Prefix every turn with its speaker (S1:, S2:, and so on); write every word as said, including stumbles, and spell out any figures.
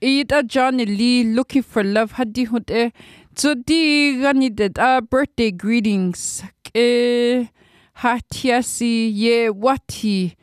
S1: Ita Johnny Lee looking for love hadi hote. So di gani that uh, birthday greetings. Eh hatiasi ye wati